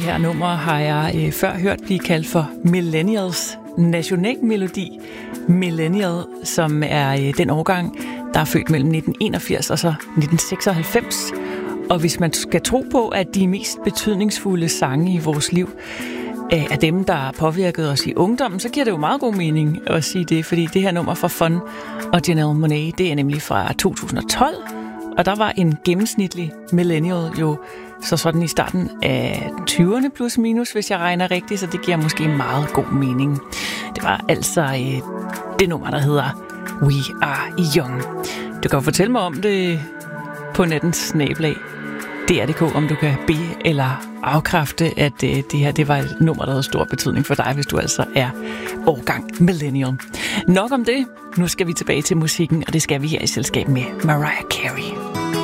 her nummer har jeg før hørt blive kaldt for Millennials nationalmelodi. Millennial, som er den årgang, der er født mellem 1981 og så 1996. Og hvis man skal tro på, at de mest betydningsfulde sange i vores liv er dem, der har påvirket os i ungdommen, så giver det jo meget god mening at sige det, fordi det her nummer fra Fun og Janelle Monáe, det er nemlig fra 2012, og der var en gennemsnitlig millennial jo så sådan i starten af 20'erne plus minus, hvis jeg regner rigtigt, så det giver måske meget god mening. Det var altså det nummer, der hedder We Are Young. Du kan fortælle mig om det på nettens snablag. DR.dk, om du kan bede eller afkræfte, at det her det var et nummer, der havde stor betydning for dig, hvis du altså er årgang millennial. Nok om det. Nu skal vi tilbage til musikken, og det skal vi her i selskab med Mariah Carey.